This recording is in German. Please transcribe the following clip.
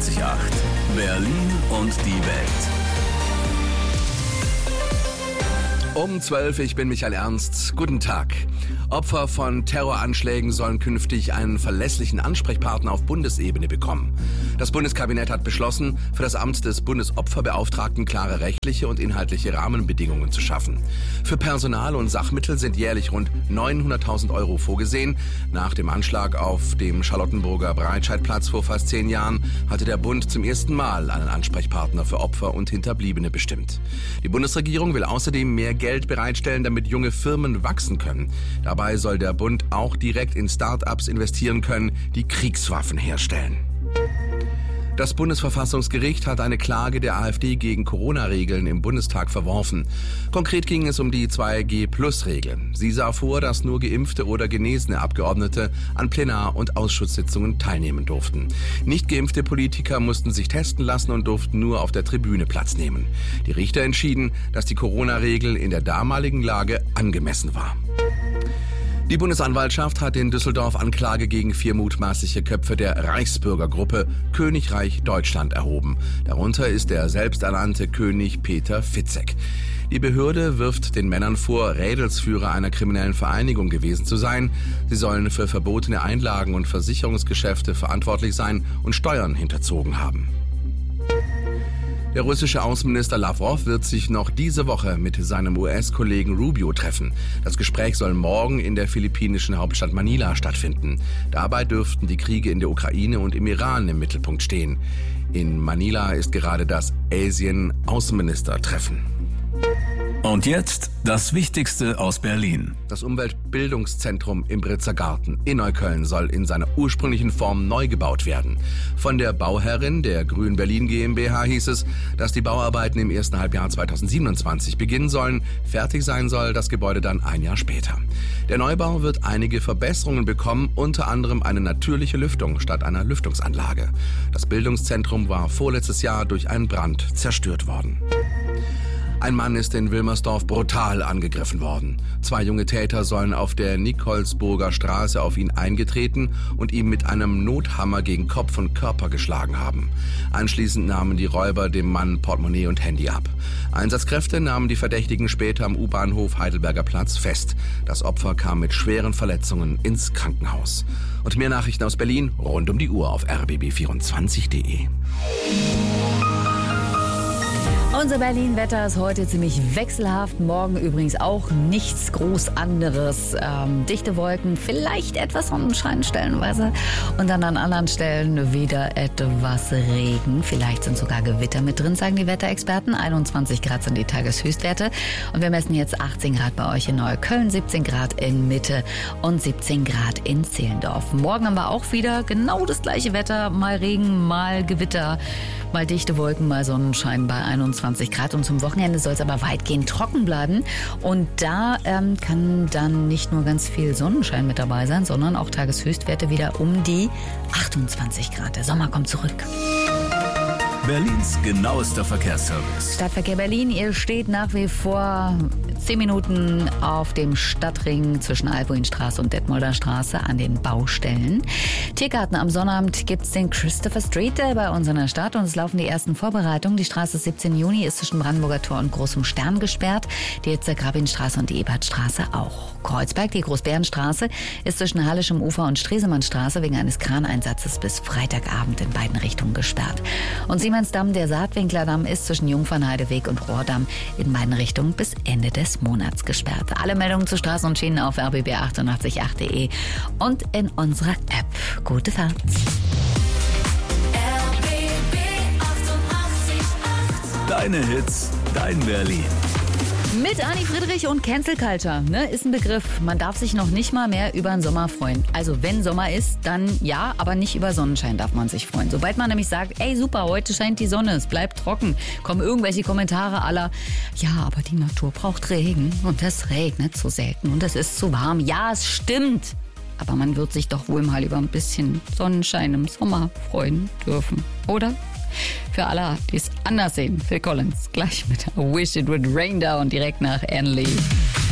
88,8. Berlin und die Welt. Um 12, ich bin Michael Ernst. Guten Tag. Opfer von Terroranschlägen sollen künftig einen verlässlichen Ansprechpartner auf Bundesebene bekommen. Das Bundeskabinett hat beschlossen, für das Amt des Bundesopferbeauftragten klare rechtliche und inhaltliche Rahmenbedingungen zu schaffen. Für Personal und Sachmittel sind jährlich rund 900.000 € vorgesehen. Nach dem Anschlag auf dem Charlottenburger Breitscheidplatz vor fast 10 Jahren hatte der Bund zum ersten Mal einen Ansprechpartner für Opfer und Hinterbliebene bestimmt. Die Bundesregierung will außerdem mehr Geld bereitstellen, damit junge Firmen wachsen können. Dabei soll der Bund auch direkt in Start-ups investieren können, die Kriegswaffen herstellen. Das Bundesverfassungsgericht hat eine Klage der AfD gegen Corona-Regeln im Bundestag verworfen. Konkret ging es um die 2G-Plus-Regel. Sie sah vor, dass nur geimpfte oder genesene Abgeordnete an Plenar- und Ausschusssitzungen teilnehmen durften. Nicht geimpfte Politiker mussten sich testen lassen und durften nur auf der Tribüne Platz nehmen. Die Richter entschieden, dass die Corona-Regel in der damaligen Lage angemessen war. Die Bundesanwaltschaft hat in Düsseldorf Anklage gegen 4 mutmaßliche Köpfe der Reichsbürgergruppe Königreich Deutschland erhoben. Darunter ist der selbsternannte König Peter Fitzek. Die Behörde wirft den Männern vor, Rädelsführer einer kriminellen Vereinigung gewesen zu sein. Sie sollen für verbotene Einlagen und Versicherungsgeschäfte verantwortlich sein und Steuern hinterzogen haben. Der russische Außenminister Lavrov wird sich noch diese Woche mit seinem US-Kollegen Rubio treffen. Das Gespräch soll morgen in der philippinischen Hauptstadt Manila stattfinden. Dabei dürften die Kriege in der Ukraine und im Iran im Mittelpunkt stehen. In Manila ist gerade das Asien-Außenministertreffen. Und jetzt das Wichtigste aus Berlin. Das Umweltbildungszentrum im Britzer Garten in Neukölln soll in seiner ursprünglichen Form neu gebaut werden. Von der Bauherrin der Grün Berlin GmbH hieß es, dass die Bauarbeiten im ersten Halbjahr 2027 beginnen sollen. Fertig sein soll das Gebäude dann ein Jahr später. Der Neubau wird einige Verbesserungen bekommen, unter anderem eine natürliche Lüftung statt einer Lüftungsanlage. Das Bildungszentrum war vorletztes Jahr durch einen Brand zerstört worden. Ein Mann ist in Wilmersdorf brutal angegriffen worden. 2 junge Täter sollen auf der Nikolsburger Straße auf ihn eingetreten und ihm mit einem Nothammer gegen Kopf und Körper geschlagen haben. Anschließend nahmen die Räuber dem Mann Portemonnaie und Handy ab. Einsatzkräfte nahmen die Verdächtigen später am U-Bahnhof Heidelberger Platz fest. Das Opfer kam mit schweren Verletzungen ins Krankenhaus. Und mehr Nachrichten aus Berlin rund um die Uhr auf rbb24.de. Unser Berlin-Wetter ist heute ziemlich wechselhaft. Morgen übrigens auch nichts groß anderes. Dichte Wolken, vielleicht etwas Sonnenschein stellenweise. Und dann an anderen Stellen wieder etwas Regen. Vielleicht sind sogar Gewitter mit drin, sagen die Wetterexperten. 21 Grad sind die Tageshöchstwerte. Und wir messen jetzt 18 Grad bei euch in Neukölln, 17 Grad in Mitte und 17 Grad in Zehlendorf. Morgen haben wir auch wieder genau das gleiche Wetter. Mal Regen, mal Gewitter, mal dichte Wolken, mal Sonnenschein bei 21 Grad. Und zum Wochenende soll es aber weitgehend trocken bleiben. Und da kann dann nicht nur ganz viel Sonnenschein mit dabei sein, sondern auch Tageshöchstwerte wieder um die 28 Grad. Der Sommer kommt zurück. Berlins genauester Verkehrsservice. Stadtverkehr Berlin, ihr steht nach wie vor 10 Minuten auf dem Stadtring zwischen Albuinstraße und Detmolder Straße an den Baustellen. Tiergarten am Sonnabend gibt es den Christopher Street bei uns in der Stadt und es laufen die ersten Vorbereitungen. Die Straße 17 Juni ist zwischen Brandenburger Tor und Großem Stern gesperrt. Die Hitzer Grabinstraße und die Ebertstraße auch. Kreuzberg, die Großbärenstraße, ist zwischen Hallischem Ufer und Stresemannstraße wegen eines Kraneinsatzes bis Freitagabend in beiden Richtungen gesperrt. Und Siemensdamm, der Saatwinklerdamm, ist zwischen Jungfernheideweg und Rohrdamm in beiden Richtungen bis Ende des Monats gesperrt. Alle Meldungen zu Straßen und Schienen auf rbb888.de und in unserer App. Gute Fahrt. Deine Hits, dein Berlin. Mit Anni Friedrich und Cancel Culture, ne, ist ein Begriff. Man darf sich noch nicht mal mehr über den Sommer freuen. Also wenn Sommer ist, dann ja, aber nicht über Sonnenschein darf man sich freuen. Sobald man nämlich sagt, ey super, heute scheint die Sonne, es bleibt trocken, kommen irgendwelche Kommentare aller, ja, aber die Natur braucht Regen und es regnet so selten und es ist zu warm. Ja, es stimmt. Aber man wird sich doch wohl mal über ein bisschen Sonnenschein im Sommer freuen dürfen, oder? Für alle, die es anders sehen, Phil Collins gleich mit I Wish It Would Rain Down direkt nach Anne Lee.